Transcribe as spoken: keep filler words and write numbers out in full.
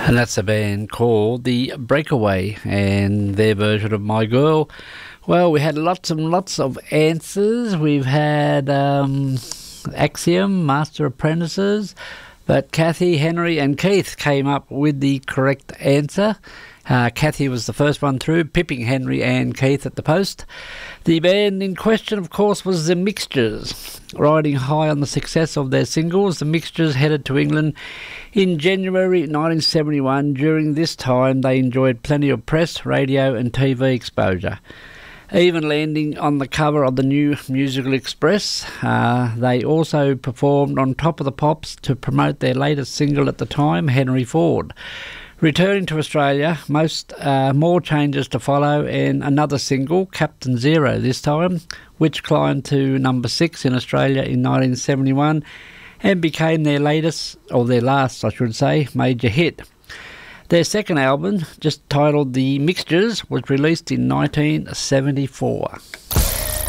And that's a band called The Breakaway and their version of My Girl. Well, we had lots and lots of answers. We've had um, Axiom, Master Apprentices, but Kathy, Henry and Keith came up with the correct answer. Uh, Kathy was the first one through, pipping Henry and Keith at the post. The band in question, of course, was The Mixtures. Riding high on the success of their singles, The Mixtures headed to England in January nineteen seventy-one. During this time, they enjoyed plenty of press, radio and T V exposure. Even landing on the cover of the New Musical Express. Uh, they also performed on Top of the Pops to promote their latest single at the time, Henry Ford. Returning to Australia, most uh, more changes to follow, and another single, Captain Zero this time, which climbed to number six in Australia in nineteen seventy-one and became their latest, or their last, I should say, major hit. Their second album, just titled The Mixtures, was released in nineteen seventy-four.